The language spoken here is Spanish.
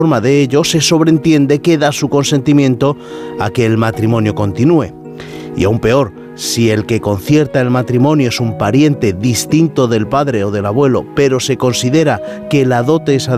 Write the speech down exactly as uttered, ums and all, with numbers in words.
de ello, se sobreentiende que da su consentimiento a que el matrimonio continúe. Y aún peor, si el que concierta el matrimonio es un pariente distinto del padre o del abuelo, pero se considera que la dote es